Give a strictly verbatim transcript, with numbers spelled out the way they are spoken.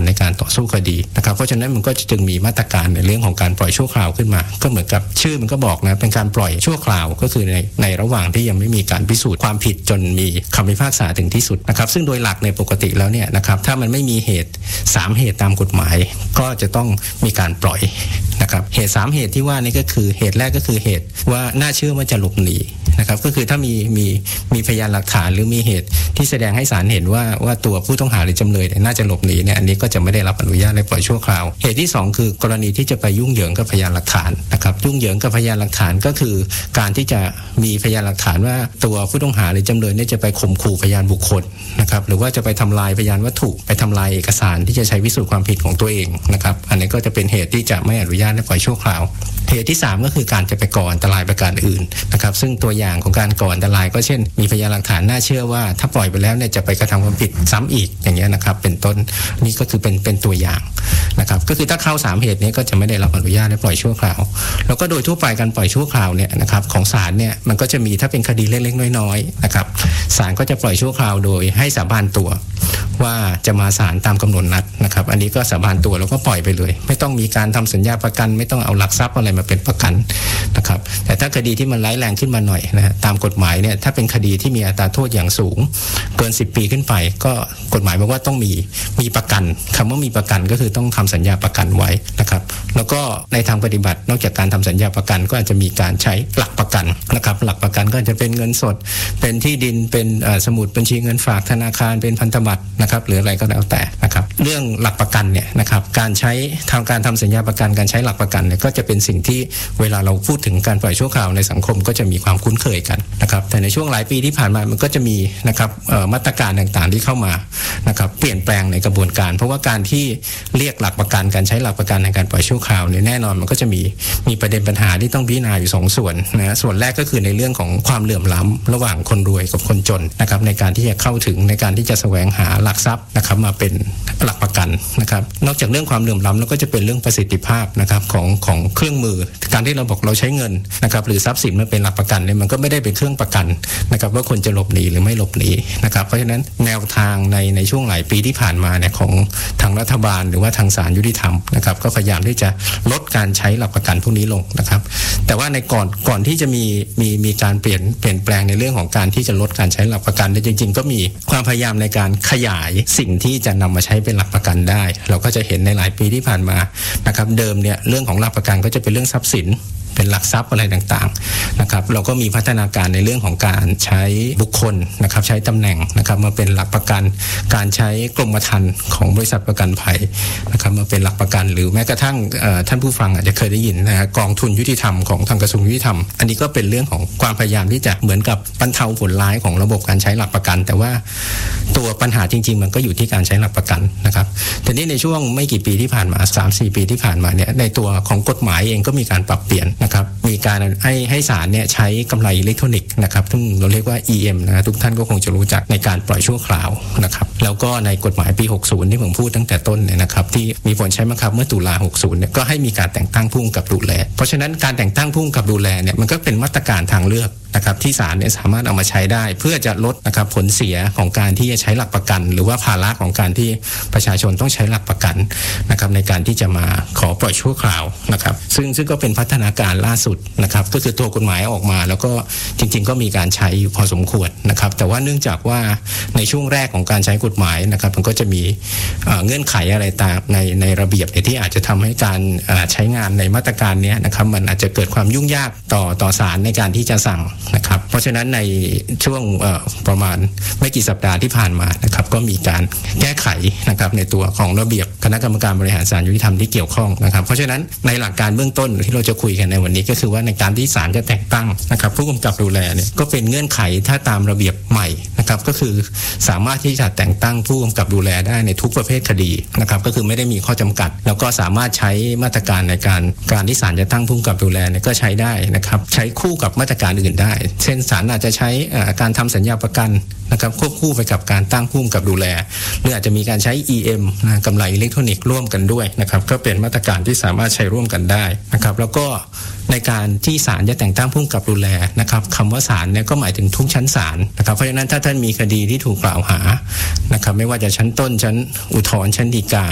ในการต่อสู้คดีนะครับเพราะฉะนั้นมันก็จึงมีมาตรการในเรื่องของการปล่อยชั่วคราวขึ้นมาก็เหมือนกับชื่อมันก็บอกนะเป็นการปล่อยชั่วคราวก็คือในในระหว่างที่ยังไม่มีการพิสูจน์ความผิดจนมีคำพิพากษาถึงที่สุดนะครับซึ่งโดยหลักในปกติแล้วเนี่ยนะครับถ้ามันไม่มีเหตุสามเหตุตามกฎหมายก็จะต้องมีการปล่อยนะครับเหตุสามเหตุที่ว่านี่ก็คือเหตุแรกก็คือเหตุว่าน่าเชื่อว่าจะหลบหนีนะครับก็คือถ้ามีมีมีพยานหลักฐานหรือมีเหตุที่แสดงให้ศาลเห็นว่าว่าตัวผู้ต้องหาหรือจำเลยน่าจะหลบหนีเนี่ยอันนี้ก็จะไม่ได้รับอนุญาตให้ปล่อยชั่วคราวเหตุที่สองคือกรณีที่จะไปยุ่งเหยิงกับพยานหลักฐานนะครับยุ่งเหยิงกับพยานหลักฐานก็คือการที่จะมีพยานหลักฐานว่าตัวผู้ต้องหาหรือจำเลยเนี่ยจะไปข่มขู่พยานบุคคลนะครับหรือว่าจะไปทำลายพยานวัตถุไปทำลายเอกสารที่จะใช้พิสูจน์ความผิดของตัวเองนะครับอันนี้ก็จะเป็นเหตุที่จะไม่อนุญาตให้ปล่อยชั่วคราวเหตุที่สามก็คือการจะไปก่ออันตรายประการอื่นนะครับซึ่งตัวอย่างของการก่ออันตรายก็เช่นมีพยานหลักฐานน่าเชื่อว่าถ้าปล่อยไปแล้วเนี่ยจะไปกระทำความผิดซ้ำอีกอย่างเงี้ยนะครับเป็นต้นนี่ก็คือเป็นเป็นตัวอย่างนะครับก็คือถ้าเข้าสามเหตุนี้ก็จะไม่ได้รับอนุญาตให้ปล่อยชั่วคราวแล้วก็โดยทั่วไปการปล่อยชั่วคราวเนี่ยนะครับของศาลเนี่ยมันก็จะมีถ้าเป็นคดีเล็กๆน้อยๆนะครับศาลก็จะปล่อยชั่วคราวโดยให้สาบานตัวว่าจะมาศาลตามกำหนดนัดนะครับอันนี้ก็สาบานตัวแล้วก็ปล่อยไปเลยไม่ต้องมีการทำสัญญาประกันไม่ต้องเอาหลักทรัพย์อะไรมาเป็นประกันนะครับแต่ถ้าคดีที่มันร้ายแรงขึ้นมาหน่อยนะฮะตามกฎหมายเนี่ยถ้าเป็นคดีที่มีอัตราโทษอย่างสูงเกินสิบปีขึ้นไปก็กฎหมายบอกว่าต้องมีมีประกันคำว่ามีประกันก็คือต้องทำสัญญาประกันไว้นะครับแล้วก็ในทางปฏิบัตินอกจากการทำสัญญาประกันก็อาจจะมีการใช้หลักประกันนะครับหลักประกันก็จะเป็นเงินสดเป็นที่ดินเป็นสมุดบัญชีเงินฝากธนาคารเป็นพันธบัตรนะครับหรืออะไรก็แล้วแต่นะครับเรื่องหลักประกันเนี่ยนะครับการใช้ทางการทำสัญญาประกันการใช้หลักประกันเนี่ยก็จะเป็นสิ่งที่เวลาเราพูดถึงการปล่อยชั่วคราวในสังคมก็จะมีความคุ้นเคยกันนะครับแต่ในช่วงหลายปีที่ผ่านมามันก็จะมีนะครับมาตรการต่างๆที่เข้ามานะครับเปลี่ยนแปลงในกระบวนการเพราะว่าการที่เรียกหลักประกันการใช้หลักประกันในการปล่อยชั่วคราวเนี่ยแน่นอนมันก็จะมีมีประเด็นปัญหาที่ต้องพิจารณาอยู่สองส่วนนะส่วนแรกก็คือในเรื่องของความเหลื่อมล้ำระหว่างคนรวยกับคนจนนะครับในการที่จะเข้าถึงในการที่จะแสวงหาหลักทรัพย์นะครับมาเป็นหลักประกันนะครับนอกจากเรื่องความเหลื่อมล้ำแล้วก็จะเป็นเรื่องประสิทธิภาพนะครับของของเครื่องมือการที่เราบอกเราใช้เงินนะครับหรือทรัพย์สินมาเป็นหลักประกันเนี่ยมันก็ไม่ได้เป็นเครื่องประกันนะครับว่าคนจะหลบหนีหรือไม่หลบหนีนะครับเพราะฉะนั้นแนวทางในในช่วงหลายปีที่ผ่านมาเนี่ยของทางรัฐบาลหรือว่าทางศาลยุติธรรมนะครับก็พยายามที่จะลดการใช้หลักประกันพวกนี้ลงนะครับแต่ว่าในก่อนก่อนที่จะมีมีมีการเปลี่ยนเปลี่ยนแปลงในเรื่องของการที่จะลดการใช้หลักประกันจริงๆก็มีความพยายามในการขยายสิ่งที่จะนำมาใช้เป็นหลักประกันได้เราก็จะเห็นในหลายปีที่ผ่านมานะครับเดิมเนี่ยเรื่องของหลักประกันก็จะเป็นเรื่องทรัพย์สินเป็นหลักทรัพย์อะไรต่างๆนะครับเราก็มีพัฒนาการในเรื่องของการใช้บุคคลนะครับใช้ตำแหน่งนะครับมาเป็นหลักประกันการใช้กรมธรรม์ของบริษัทประกันภัยนะครับมาเป็นหลักประกันหรือแม้กระทั่งท่านผู้ฟังอาจจะเคยได้ยินนะฮะกองทุนยุติธรรมของทางกระทรวงยุติธรรมอันนี้ก็เป็นเรื่องของความพยายามที่จะเหมือนกับบรรเทาผลร้ายของระบบการใช้หลักประกันแต่ว่าตัวปัญหาจริงๆมันก็อยู่ที่การใช้หลักประกันนะครับทีนี้ในช่วงไม่กี่ปีที่ผ่านมา สามถึงสี่ ปีที่ผ่านมาเนี่ยในตัวของกฎหมายเองก็มีการปรับเปลี่ยนนะครับมีการให้ให้ศาลเนี่ยใช้กำไรอิเล็กทรอนิกส์นะครับซึ่งเราเรียกว่า อี เอ็ม นะทุกท่านก็คงจะรู้จักในการปล่อยชั่วคราวนะครับแล้วก็ในกฎหมายปีหกสิบที่ผมพูดตั้งแต่ต้นเนี่ยนะครับที่มีผลใช้บังคับเมื่อตุลาหกสิบเนี่ยก็ให้มีการแต่งตั้งผู้กำกับดูแลเพราะฉะนั้นการแต่งตั้งผู้กำกับดูแลเนี่ยมันก็เป็นมาตรการทางเลือกนะครับที่ศาลเนี่ยสามารถเอามาใช้ได้เพื่อจะลดนะครับผลเสียของการที่จะใช้หลักประกันหรือว่าภาระของการที่ประชาชนต้องใช้หลักประกันนะครับในการที่จะมาขอปล่อยชั่วคราวนะครับซึ่งซึ่งก็เป็นพัฒนาการล่าสุดนะครับก็คือตัวกฎหมายออกมาแล้วก็จริงๆก็มีการใช้อยู่พอสมควรนะครับแต่ว่าเนื่องจากว่าในช่วงแรกของการใช้กฎหมายนะครับมันก็จะมีเงื่อนไขอะไรต่างในในระเบียบที่อาจจะทำให้การใช้งานในมาตรการนี้นะครับมันอาจจะเกิดความยุ่งยากต่อต่อศาลในการที่จะสั่งนะครับเพราะฉะนั้นในช่วงประมาณไม่กี่สัปดาห์ที่ผ่านมานะครับก็มีการแก้ไขนะครับในตัวของระเบียบคณะกรรมการบริหารศาลยุติธรรมที่เกี่ยวข้องนะครับเพราะฉะนั้นในหลักการเบื้องต้นที่เราจะคุยกันในวันนี้ก็คือว่าในการที่ศาลจะแต่งตั้งนะครับผู้กำกับดูแลเนี่ยก็เป็นเงื่อนไขถ้าตามระเบียบใหม่นะครับก็คือสามารถที่จะแต่งตั้งผู้กำกับดูแลได้ในทุกประเภทคดีนะครับก็คือไม่ได้มีข้อจำกัดแล้วก็สามารถใช้มาตรการในการการที่ศาลจะตั้งผู้กำกับดูแลเนี่ยก็ใช้ได้นะครับใช้คู่กับมาตรการอื่นได้เช่นศาลอาจจะใช้การทำสัญญาประกันนะครับควบคู่ไปกับการตั้งผู้กำกับดูแลหรืออาจจะมีการใช้ อี เอ็ม นะกำไรอิเล็กทรอนิกส์ร่วมกันด้วยนะครับก็เป็นมาตรการที่สามารถใช้ร่วมกันได้นะครับแล้วก็ในการที่ศาลจะแต่งตั้งผู้กำกับดูแลนะครับคำว่าศาลเนี่ยก็หมายถึงทุกชั้นศาลนะครับเพราะฉะนั้นถ้าท่านมีคดีที่ถูกกล่าวหานะครับไม่ว่าจะชั้นต้นชั้นอุทธรณ์ชั้นฎีกา